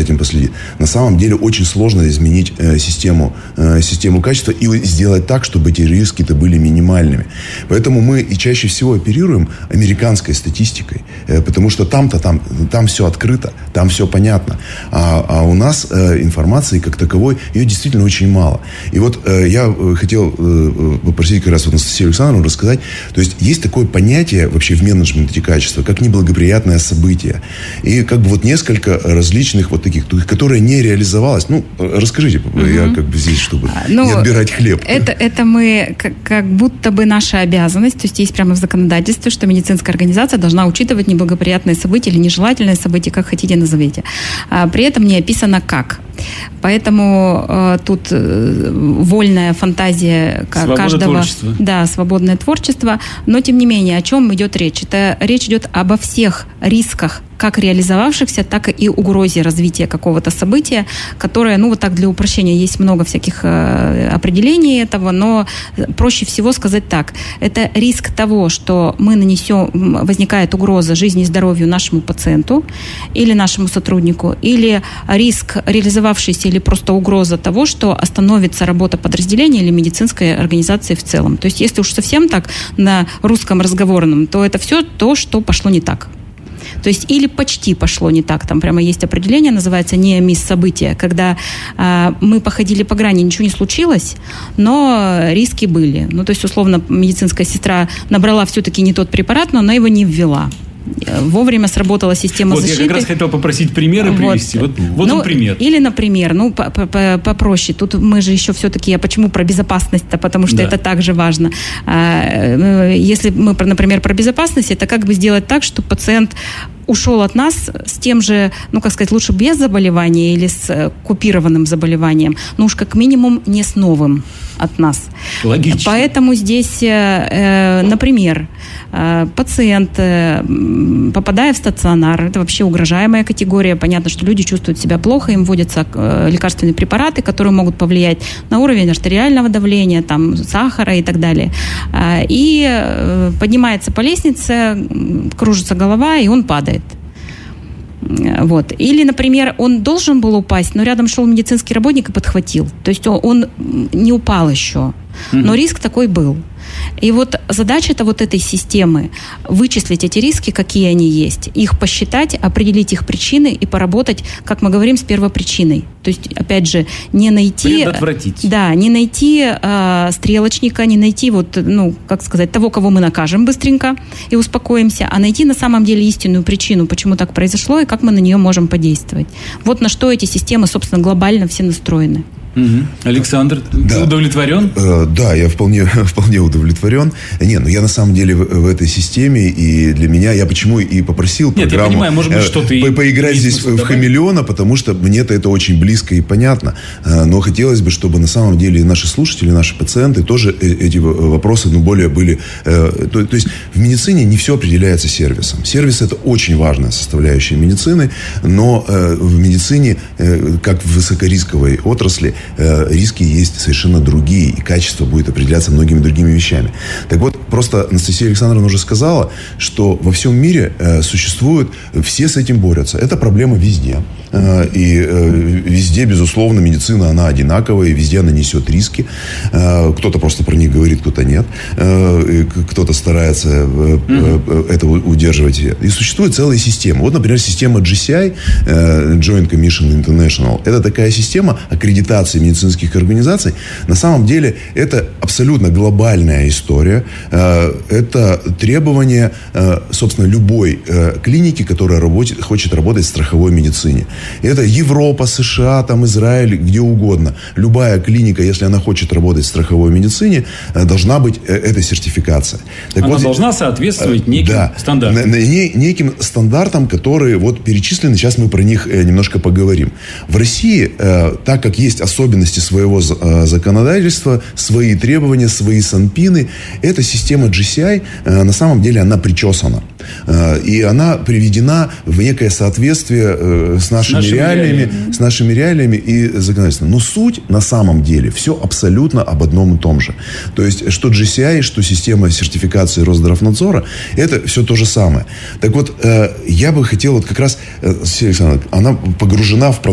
этим последит. На самом деле очень сложно изменить систему качества и сделать так, чтобы эти риски-то были минимальными. Поэтому мы и чаще всего оперируем американской статистикой, потому что там все открыто, там все понятно. А у нас информации как таковой, ее действительно очень мало. И вот я хотел попросить как раз Анастасию Александровну рассказать. То есть такое понятие вообще в менеджменте качества, как неблагоприятное событие. И как бы вот несколько различных вот таких, которые не реализовалось. Ну, расскажите, я как бы здесь, чтобы не отбирать хлеб. Это мы как будто бы наша обязанность, то есть прямо в законодательстве, что медицинская организация должна учитывать неблагоприятные события или нежелательные события, как хотите назовите. При этом не описано как. Поэтому тут вольная фантазия каждого. Творчества. Да, свободное творчество. Но, тем не менее, о чем идет речь? Речь идет обо всех рисках, как реализовавшихся, так и угрозе развития какого-то события, которое, вот так для упрощения, есть много всяких определений этого, но проще всего сказать так. Это риск того, что возникает угроза жизни и здоровью нашему пациенту или нашему сотруднику, или риск реализовавшийся или просто угроза того, что остановится работа подразделения или медицинской организации в целом. То есть, если уж совсем так на русском разговорном, то это все то, что пошло не так. То есть или почти пошло не так. Там прямо есть определение, называется неомис-событие, когда мы походили по грани, ничего не случилось, но риски были. То есть, условно, медицинская сестра набрала все-таки не тот препарат, но она его не ввела. Вовремя сработала система защиты. Я как раз хотел попросить примеры привести. Вот он пример. Или, например, попроще. Тут мы же еще все-таки, я почему про безопасность-то, потому что это также важно. Если мы, например, про безопасность, это как бы сделать так, чтобы пациент ушел от нас с тем же, лучше без заболевания или с купированным заболеванием, но уж как минимум не с новым от нас. Логично. Поэтому здесь, например, пациент, попадая в стационар, это вообще угрожаемая категория. Понятно, что люди чувствуют себя плохо, им вводятся лекарственные препараты, которые могут повлиять на уровень артериального давления, сахара и так далее. И поднимается по лестнице, кружится голова, и он падает. Или, например, он должен был упасть, но рядом шел медицинский работник и подхватил. То есть он не упал еще, но риск такой был. И задача-то этой системы вычислить эти риски, какие они есть, их посчитать, определить их причины и поработать, как мы говорим, с первопричиной. То есть, опять же, не найти... Предотвратить. Да, не найти стрелочника, не найти того, кого мы накажем быстренько и успокоимся, а найти на самом деле истинную причину, почему так произошло и как мы на нее можем подействовать. На что эти системы, собственно, глобально все настроены. Александр, ты удовлетворен? Да, я вполне удовлетворен. Я на самом деле в этой системе, и для меня, я почему и попросил программу... я понимаю, может быть, что-то поиграть здесь в хамелеона, потому что мне-то это очень близко и понятно. Но хотелось бы, чтобы на самом деле и наши слушатели, наши пациенты тоже эти вопросы, более были... То есть в медицине не все определяется сервисом. Сервис – это очень важная составляющая медицины, но в медицине, как в высокорисковой отрасли, риски есть совершенно другие, и качество будет определяться многими другими вещами. Так вот, просто Анастасия Александровна уже сказала, что во всем мире существуют, все с этим борются. Это проблема везде. И везде, безусловно, медицина, она одинаковая, и везде она несет риски. Кто-то просто про них говорит, кто-то нет. Кто-то старается это удерживать. И существует целая система. Например, система GCI, Joint Commission International, это такая система аккредитации медицинских организаций. На самом деле, это абсолютно глобальная история. Это требование, собственно, любой клиники, которая хочет работать в страховой медицине. Это Европа, США, Израиль, где угодно. Любая клиника, если она хочет работать в страховой медицине, должна быть эта сертификация. Она должна соответствовать неким стандартам. Неким стандартам, которые перечислены. Сейчас мы про них немножко поговорим. В России, так как есть особенности своего законодательства, свои требования, свои санпины, эта система GCI, на самом деле, она причесана. И она приведена в некое соответствие с нашими реалиями и законодательством. Но суть на самом деле все абсолютно об одном и том же. То есть, что GCI, что система сертификации Росздравнадзора, это все то же самое. Так вот, я бы хотел как раз, Александр, она погружена в